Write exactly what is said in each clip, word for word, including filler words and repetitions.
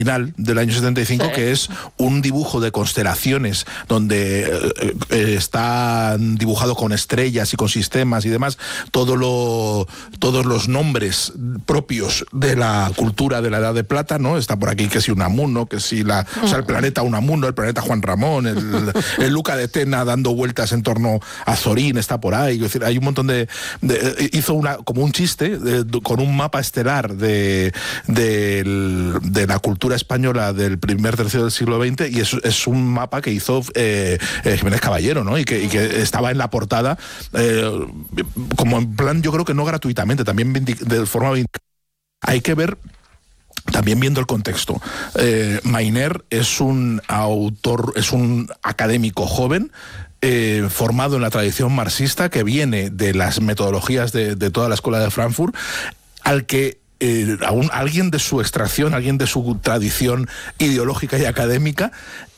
final del año setenta y cinco, sí, que es un dibujo de constelaciones donde eh, eh, está dibujado con estrellas y con sistemas y demás, todo lo, todos los nombres propios de la cultura de la Edad de Plata, ¿no? Está por aquí que si Unamuno, que si la, o sea, el planeta Unamuno, el planeta Juan Ramón, el, el Luca de Tena dando vueltas en torno a Zorín, está por ahí. Es decir, hay un montón de, de hizo una como un chiste de, de, con un mapa estelar de, de, de, de la cultura española del primer tercio del siglo veinte, y es, es un mapa que hizo eh, eh, Jiménez Caballero, ¿no? Y que, y que estaba en la portada eh, como en plan, yo creo que no gratuitamente, también de forma... Hay que ver... También viendo el contexto. Eh, Mayner es un autor, es un académico joven, eh, formado en la tradición marxista, que viene de las metodologías de, de toda la escuela de Frankfurt, al que eh, a un, alguien de su extracción, alguien de su tradición ideológica y académica,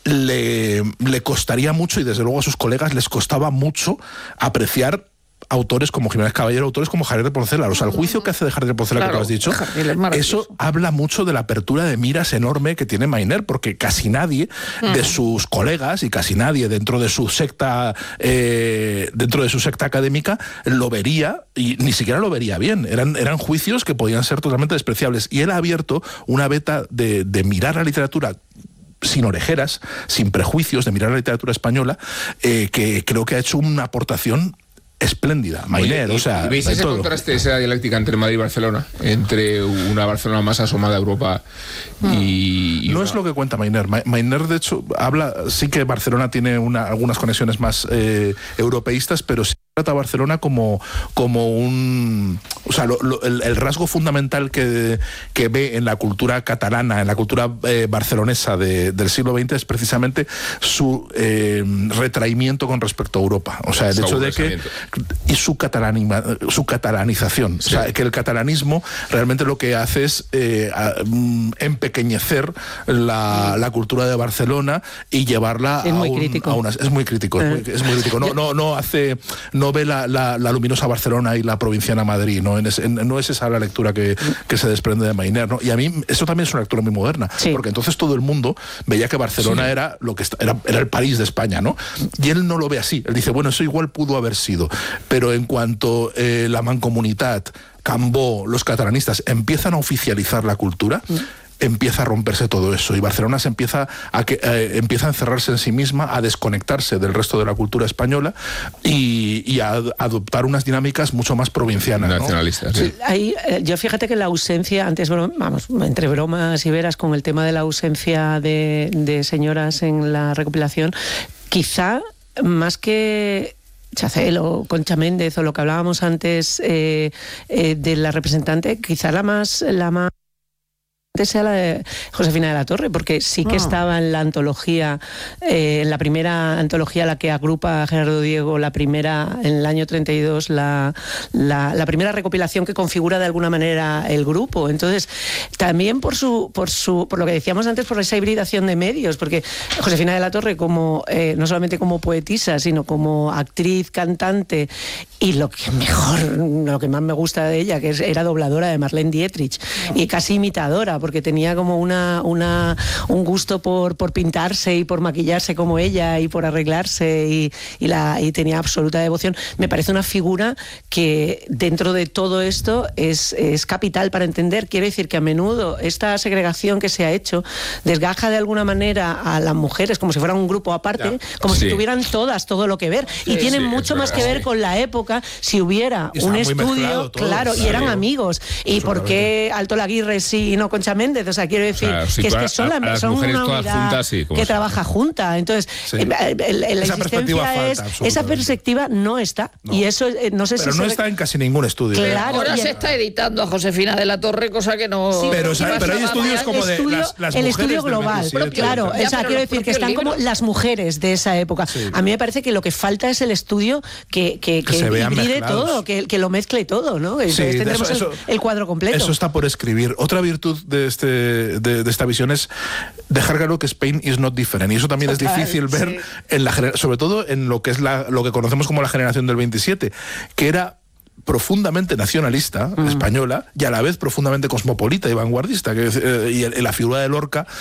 le, le costaría mucho, y desde luego a sus colegas les costaba mucho, apreciar autores como Jiménez Caballero, autores como Javier de Porcela. O sea, el juicio que hace de Javier de Porcela, claro, que tú has dicho, eso habla mucho de la apertura de miras enorme que tiene Mayner, porque casi nadie uh-huh. de sus colegas y casi nadie dentro de su secta eh, dentro de su secta académica lo vería, y ni siquiera lo vería bien. Eran, eran juicios que podían ser totalmente despreciables. Y él ha abierto una beta de, de mirar la literatura sin orejeras, sin prejuicios, de mirar la literatura española, eh, que creo que ha hecho una aportación espléndida, Mayner. Oye, y, o sea, ¿y veis ese todo. contraste, esa dialéctica entre Madrid y Barcelona? Entre una Barcelona más asomada a Europa y... y no una... es lo que cuenta Mayner. Mayner, de hecho, habla, sí que Barcelona tiene una, algunas conexiones más eh, europeístas, pero sí trata a Barcelona como, como un... O sea, lo, lo, el, el rasgo fundamental que, que ve en la cultura catalana, en la cultura eh, barcelonesa de, del siglo veinte, es precisamente su eh, retraimiento con respecto a Europa. O sea, el hecho de que... Y su, catalanima, su catalanización. Sí. O sea, que el catalanismo realmente lo que hace es eh, a, um, empequeñecer la, la cultura de Barcelona y llevarla es a, muy un, crítico. a unas... Es muy crítico, eh. es, muy, es muy crítico. No, no, no hace... No ve la, la, la luminosa Barcelona y la provinciana Madrid, ¿no? En es, en, no es esa la lectura que, que se desprende de Mayner, ¿no? Y a mí eso también es una lectura muy moderna, sí. porque entonces todo el mundo veía que Barcelona sí. era lo que era, era el París de España, ¿no? Y él no lo ve así. Él dice, bueno, eso igual pudo haber sido, pero en cuanto eh, la Mancomunitat, Cambó, los catalanistas empiezan a oficializar la cultura, mm. empieza a romperse todo eso, y Barcelona se empieza a que eh, empieza a encerrarse en sí misma, a desconectarse del resto de la cultura española y, y a, a adoptar unas dinámicas mucho más provincianas, nacionalistas. ¿no? Sí. Ahí, eh, yo fíjate que la ausencia, antes, vamos, entre bromas y veras con el tema de la ausencia de, de señoras en la recopilación, quizá más que Chacel o Concha Méndez o lo que hablábamos antes eh, eh, de la representante, quizá la más la más sea la de Josefina de la Torre, porque sí que oh. estaba en la antología, eh, en la primera antología, la que agrupa a Gerardo Diego, la primera, en el año treinta y dos, la, la, la primera recopilación que configura de alguna manera el grupo. Entonces, también por su, por su, por lo que decíamos antes, por esa hibridación de medios, porque Josefina de la Torre, como eh, no solamente como poetisa, sino como actriz, cantante, y lo que mejor, lo que más me gusta de ella, que es, era dobladora de Marlene Dietrich, oh. y casi imitadora, porque tenía como una, una un gusto por, por pintarse y por maquillarse como ella y por arreglarse y, y, la, y tenía absoluta devoción. Me parece una figura que dentro de todo esto es, es capital para entender. Quiero decir que a menudo esta segregación que se ha hecho desgaja de alguna manera a las mujeres como si fueran un grupo aparte, ya. como sí. si tuvieran todas todo lo que ver, y sí, tienen sí, mucho más verdad, que ver sí. con la época. Si hubiera un estudio, todo, claro, claro, y eran amigos. ¿Y por qué Alto Laguirre sí y no Concha Méndez? O sea, quiero decir claro, sí, que es que son, a, a son una unidad juntas, sí, que trabaja junta. Entonces, sí. el, el, el, esa perspectiva es, falta, esa perspectiva no está. No. Y eso no sé pero si no se está en casi ningún estudio. Claro, ahora se está editando a Josefina de la Torre, cosa que no... Sí, pero, o sea, pero hay estudios como de estudio, las, las el mujeres estudio global, del claro. O sea, quiero decir que están libros. como las mujeres de esa época. Sí. A mí me parece que lo que falta es el estudio que, que, que, que hibride todo, que, que lo mezcle todo, ¿no? Sí, tendremos eso, el, el cuadro completo. Eso está por escribir. Otra virtud de, este, de, de esta visión es dejar claro que Spain is not different, y eso también Total, es difícil ver, sí. en la, sobre todo en lo que es la, lo que conocemos como la generación del veintisiete, que era profundamente nacionalista, mm. española, y a la vez profundamente cosmopolita y vanguardista, que, eh, y, el, y la figura de Lorca